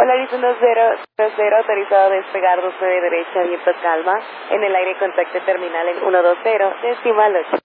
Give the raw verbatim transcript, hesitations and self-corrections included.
Polaris uno cero cero, autorizado a despegar dos nueve derecha, viento calma, en el aire contacto terminal en uno dos cero, decimal ocho.